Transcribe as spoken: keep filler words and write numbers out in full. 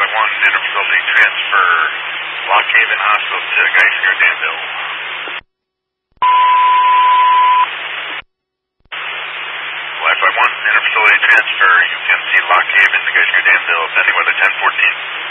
Wi-Fi one, interfacility transfer, Lock Haven Hospital to Geisinger Danville. Wi-Fi one, interfacility transfer, U P M C Lock Haven to Geisinger Danville, sending weather ten fourteen.